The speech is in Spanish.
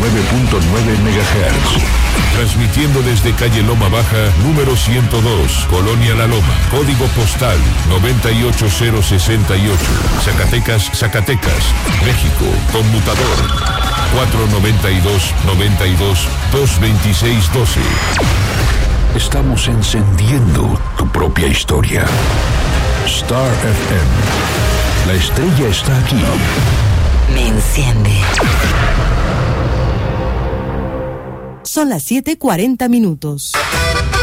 MHz. Transmitiendo desde calle Loma Baja, número 102, Colonia La Loma, código postal 98068, Zacatecas, México, conmutador 492-92-226-12. Estamos encendiendo tu propia historia. Star FM. La estrella está aquí. Me enciende. Son las 7:40.